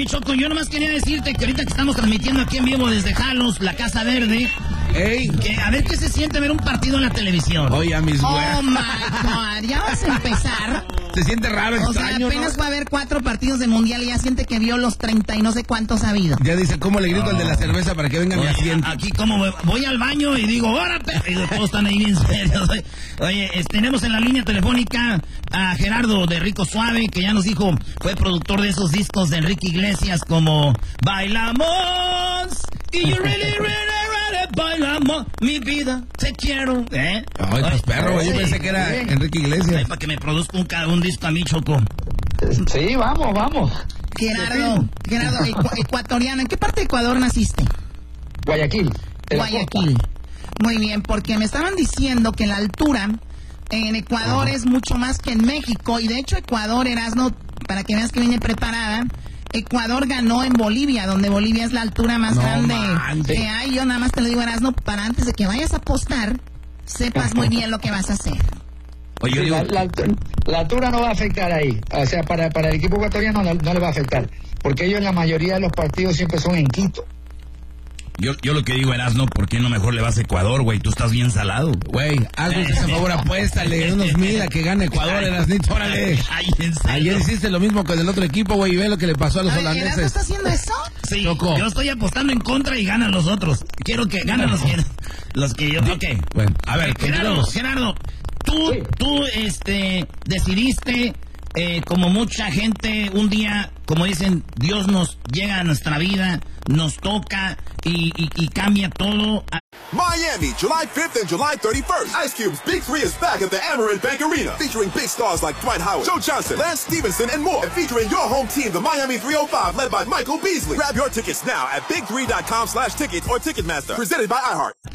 Oye, Choco, yo nomás quería decirte que ahorita que estamos transmitiendo aquí en vivo desde Jalos, la Casa Verde, que a ver qué se siente ver un partido en la televisión. Oye, a mis güeyes. Oh my God, ya vas a empezar. Se siente raro, extraño, O sea, apenas ¿no? va a haber 4 partidos de mundial y ya siente que vio los 30 y no sé cuántos ha habido. Ya dice, ¿cómo le grito al de la cerveza para que venga mi asiento? Aquí como voy al baño y digo, ¡hora, perro! Y todos están ahí bien serios. Oye, tenemos en la línea telefónica a Gerardo de Rico Suave, que ya nos dijo, fue productor de esos discos de Enrique Iglesias como Bailamos y You Really, Really, Bailamos, mi vida, te quiero. Ay, pues perro, yo pensé que era Enrique Iglesias. Para que me produzca un disco a mí, Choco. Sí, vamos. Gerardo, ecuatoriano, ¿en qué parte de Ecuador naciste? Guayaquil. de la Guayaquil. Muy bien, porque me estaban diciendo que la altura en Ecuador es mucho más que en México, y de hecho Ecuador, Erasno, para que veas que viene preparada, Ecuador ganó en Bolivia, donde Bolivia es la altura más grande que hay. Yo nada más te lo digo, Erasno, para antes de que vayas a apostar, sepas muy bien lo que vas a hacer. Oye, Sí, la altura no va a afectar ahí. O sea, para el equipo ecuatoriano no le va a afectar. Porque ellos en la mayoría de los partidos siempre son en Quito. Yo lo que digo, Erasno, ¿por qué no mejor le vas a Ecuador, güey? Tú estás bien salado. güey, hazme ese favor, apuéstale unos 1,000 a que gane Ecuador, Erasnito, órale. Ay, ¿en serio? Ayer hiciste lo mismo con el otro equipo, güey, y ve lo que le pasó a los ¿Erasno holandeses. está haciendo eso? Sí, Choco. yo estoy apostando en contra y ganan los otros. Quiero que ganen los que yo... Ok. Bueno, a ver, Gerardo, tú decidiste, como mucha gente, un día, como dicen, Dios nos llega a nuestra vida, nos toca y cambia todo. Miami, July 5th and July 31st. Ice Cube's Big 3 is back at the Amerant Bank Arena, featuring big stars like Dwight Howard, Joe Johnson, Lance Stevenson, and more. And featuring your home team, the Miami 305, led by Michael Beasley. Grab your tickets now at big3.com/tickets or Ticketmaster. Presented by iHeart.